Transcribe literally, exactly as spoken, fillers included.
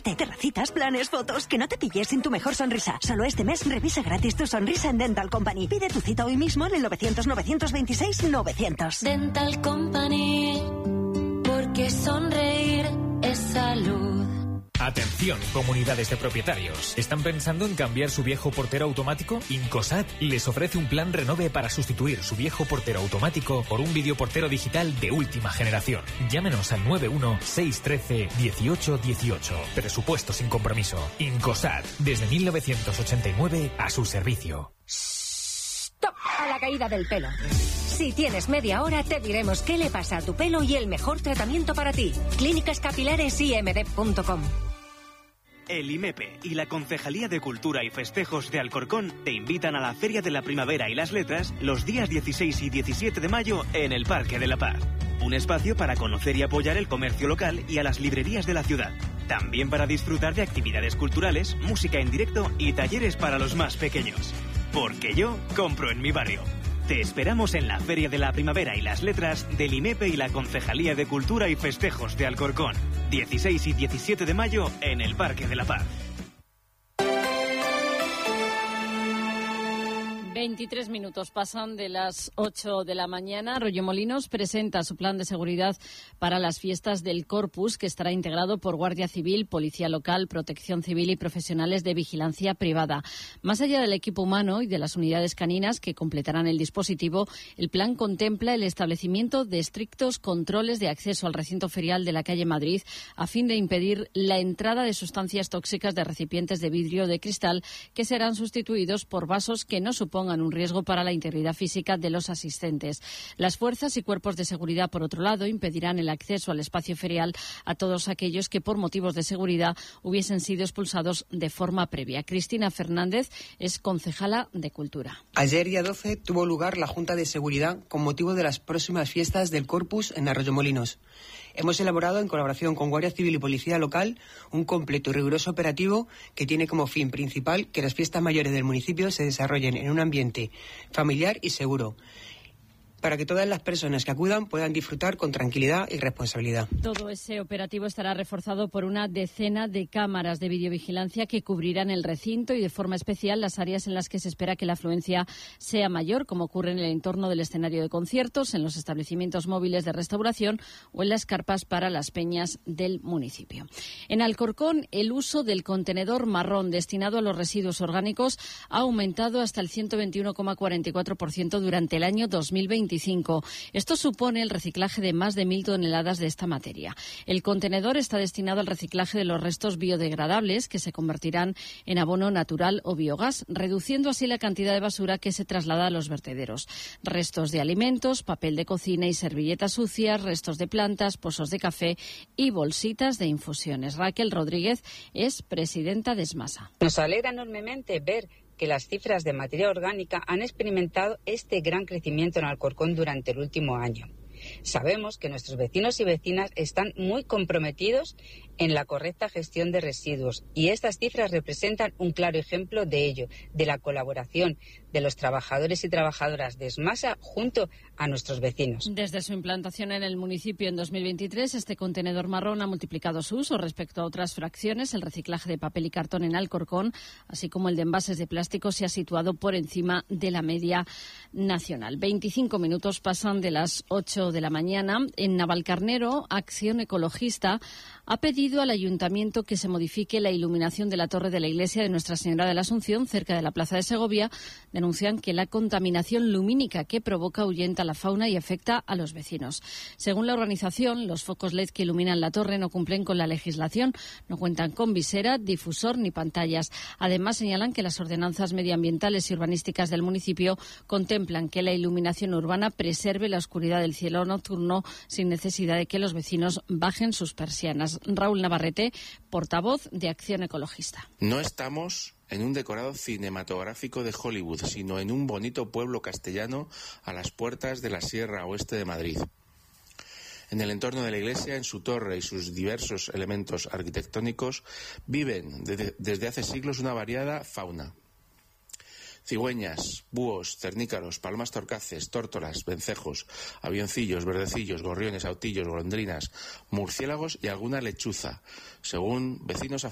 relajarte. Terracitas, planes, fotos. Que no te pilles sin tu mejor sonrisa. Solo este mes revisa gratis tu sonrisa en Dental Company. Pide tu cita hoy mismo en el novecientos, novecientos veintiséis, novecientos. Dental Company, porque sonreír es salud. Atención, comunidades de propietarios. ¿Están pensando en cambiar su viejo portero automático? Incosat les ofrece un plan renove para sustituir su viejo portero automático por un videoportero digital de última generación. Llámenos al nueve uno seis uno tres dieciocho dieciocho. Presupuesto sin compromiso. Incosat, desde mil novecientos ochenta y nueve a su servicio. ¡Stop! A la caída del pelo. Si tienes media hora, te diremos qué le pasa a tu pelo y el mejor tratamiento para ti. Clínicas Capilares I M D punto com. El IMEPE y la Concejalía de Cultura y Festejos de Alcorcón te invitan a la Feria de la Primavera y las Letras los días dieciséis y diecisiete de mayo en el Parque de la Paz. Un espacio para conocer y apoyar el comercio local y a las librerías de la ciudad. También para disfrutar de actividades culturales, música en directo y talleres para los más pequeños. Porque yo compro en mi barrio. Te esperamos en la Feria de la Primavera y las Letras del IMEPE y la Concejalía de Cultura y Festejos de Alcorcón. dieciséis y diecisiete de mayo en el Parque de la Paz. veintitrés minutos pasan de las ocho de la mañana. Arroyomolinos presenta su plan de seguridad para las fiestas del Corpus, que estará integrado por Guardia Civil, Policía Local, Protección Civil y profesionales de vigilancia privada. Más allá del equipo humano y de las unidades caninas que completarán el dispositivo, el plan contempla el establecimiento de estrictos controles de acceso al recinto ferial de la calle Madrid a fin de impedir la entrada de sustancias tóxicas de recipientes de vidrio o de cristal que serán sustituidos por vasos que no supongan un riesgo para la integridad física de los asistentes. Las fuerzas y cuerpos de seguridad, por otro lado, impedirán el acceso al espacio ferial a todos aquellos que por motivos de seguridad hubiesen sido expulsados de forma previa. Cristina Fernández es concejala de Cultura. Ayer, día doce, tuvo lugar la Junta de Seguridad con motivo de las próximas fiestas del Corpus en Arroyomolinos. Hemos elaborado, en colaboración con Guardia Civil y Policía Local, un completo y riguroso operativo que tiene como fin principal que las fiestas mayores del municipio se desarrollen en un ambiente familiar y seguro, para que todas las personas que acudan puedan disfrutar con tranquilidad y responsabilidad. Todo ese operativo estará reforzado por una decena de cámaras de videovigilancia que cubrirán el recinto y de forma especial las áreas en las que se espera que la afluencia sea mayor, como ocurre en el entorno del escenario de conciertos, en los establecimientos móviles de restauración o en las carpas para las peñas del municipio. En Alcorcón, el uso del contenedor marrón destinado a los residuos orgánicos ha aumentado hasta el ciento veintiuno coma cuarenta y cuatro por ciento durante el año dos mil veinticinco. Esto supone el reciclaje de más de mil toneladas de esta materia. El contenedor está destinado al reciclaje de los restos biodegradables que se convertirán en abono natural o biogás, reduciendo así la cantidad de basura que se traslada a los vertederos. Restos de alimentos, papel de cocina y servilletas sucias, restos de plantas, pozos de café y bolsitas de infusiones. Raquel Rodríguez es presidenta de Esmasa. Nos alegra enormemente ver que las cifras de materia orgánica han experimentado este gran crecimiento en Alcorcón durante el último año. Sabemos que nuestros vecinos y vecinas están muy comprometidos en la correcta gestión de residuos y estas cifras representan un claro ejemplo de ello, de la colaboración de los trabajadores y trabajadoras de Esmasa junto a nuestros vecinos. Desde su implantación en el municipio en dos mil veintitrés, este contenedor marrón ha multiplicado su uso respecto a otras fracciones. El reciclaje de papel y cartón en Alcorcón, así como el de envases de plástico, se ha situado por encima de la media nacional. veinticinco minutos pasan de las ocho de la mañana. En Navalcarnero, Acción Ecologista ha pedido al Ayuntamiento que se modifique la iluminación de la torre de la iglesia de Nuestra Señora de la Asunción, cerca de la Plaza de Segovia. Denuncian que la contaminación lumínica que provoca ahuyenta la fauna y afecta a los vecinos. Según la organización, los focos L E D que iluminan la torre no cumplen con la legislación, no cuentan con visera, difusor ni pantallas. Además, señalan que las ordenanzas medioambientales y urbanísticas del municipio contemplan que la iluminación urbana preserve la oscuridad del cielo nocturno sin necesidad de que los vecinos bajen sus persianas. Raúl Navarrete, portavoz de Acción Ecologista. No estamos en un decorado cinematográfico de Hollywood, sino en un bonito pueblo castellano a las puertas de la Sierra Oeste de Madrid. En el entorno de la iglesia, en su torre y sus diversos elementos arquitectónicos, viven de- desde hace siglos una variada fauna. Cigüeñas, búhos, cernícaros, palmas torcaces, tórtolas, vencejos, avioncillos, verdecillos, gorriones, autillos, golondrinas, murciélagos y alguna lechuza, según vecinos